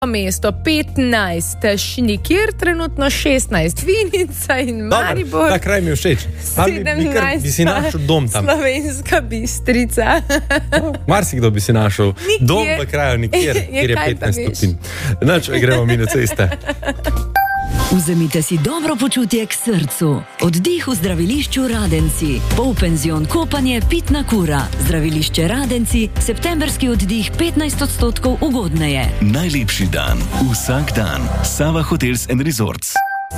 mesto 15, nikjer trenutno 16, Vinica in Maribor. Ta kraj mi je všeč. 17, bi si našel dom tam. Slovenska Bistrica. Marsikdo bi si našel dom v kraju nikjer, kjer je 15 stopinj. Nač, gremo mi na ceste. Vzemite si dobro počutje k srcu. Oddih v zdravilišču Radenci. Polpenzion kopanje, pitna kura. Zdravilišče Radenci, septemberski oddih 15% ugodneje. Najlepši dan, vsak dan. Sava Hotels & Resorts.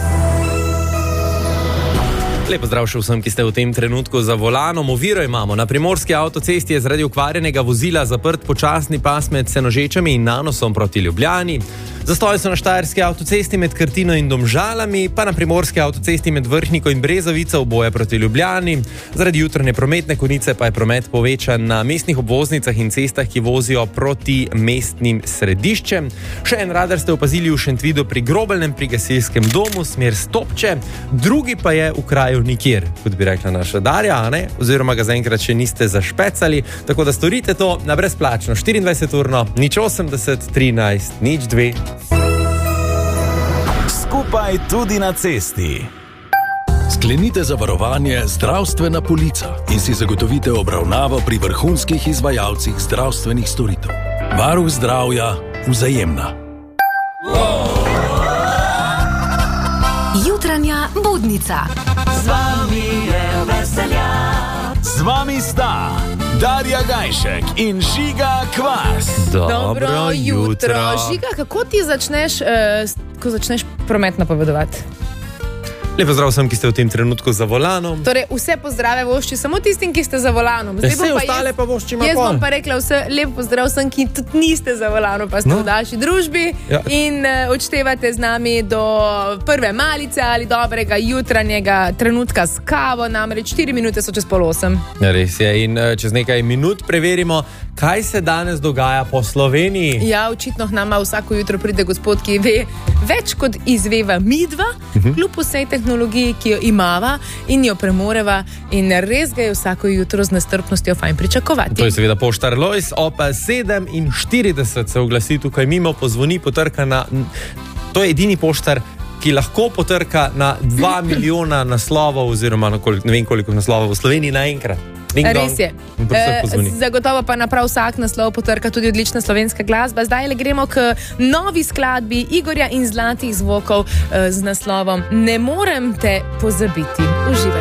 Lepo zdrav še vsem, ki ste v tem trenutku za volanom. Oviro imamo. Na primorski avtocesti je zaradi okvarjenega vozila zaprt počasni pas med Senožečami in Nanosom proti Ljubljani. Zastoji so na štajerski avtocesti med Krtino in Domžalami, pa na primorski avtocesti med Vrhniko in Brezovico oboje proti Ljubljani. Zaradi jutranje prometne konice pa je promet povečan na mestnih obvoznicah in cestah, ki vozijo proti mestnim središčem. Še en radar ste opazili v Šentvidu pri Grobelnem, pri gasilskem domu, smer Stopče, drugi pa je v kraju nikjer, kot bi rekla naša Darja, oziroma ga zaenkrat še niste zašpecali, tako da storite to na brezplačno 24-urno 080 13 02. Skupaj tudi na cesti. Sklenite zavarovanje Zdravstvena polica in si zagotovite obravnavo pri vrhunskih izvajalcih zdravstvenih storitev. Varuh zdravja, Vzajemna. Jutranja budnica. Z vami je veseljak. Z vami sta Darja Gajšek in Žiga Kvas. Dobro jutro. Žiga, kako ti začneš, ko začneš promet napovedovati? Lepo zdrav vsem, ki ste v tem trenutku za volanom. Torej, vse pozdrave vošči samo tistim, ki ste za volanom. Vse ostale pa voščima jaz bom pa rekla vse lep pozdrav vsem, ki tudi niste za volanom, pa ste v naši družbi in odštevate z nami do prve malice ali dobrega jutranjega trenutka s kavo, namreč 4 minute so čez 7:30. Res je, in čez nekaj minut preverimo, kaj se danes dogaja po Sloveniji. Ja, očitno k nama vsako jutro pride gospod, ki ve več kot izveva midva, kljub vsej tehnologiji, ki jo imava in jo premoreva, in res ga je vsako jutro z nestrpnostjo fajn pričakovati. To je seveda poštar Lojz, ob 7:40 se oglasi tukaj mimo, pozvoni, potrka na... To je edini poštar, ki lahko potrka na 2 milijona naslovov, oziroma na ne vem koliko naslovov v Sloveniji naenkrat. Res je. Zagotovo pa na prav vsak naslov potrka tudi odlična slovenska glasba. Zdaj le gremo k novi skladbi Igorja in Zlatih zvokov z naslovom Ne morem te pozabiti. Uživaj.